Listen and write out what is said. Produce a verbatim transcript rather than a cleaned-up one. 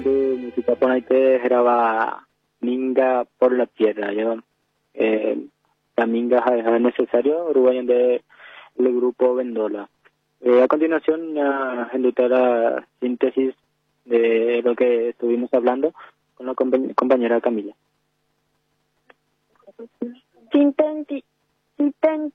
de música por ahí que graba Minga por la tierra. Yo, eh, la Minga es necesario, uruguayo de el grupo Vendola. Eh, a continuación, a ejecutar la síntesis de lo que estuvimos hablando con la compañ- compañera Camila. Sintenti- sinten-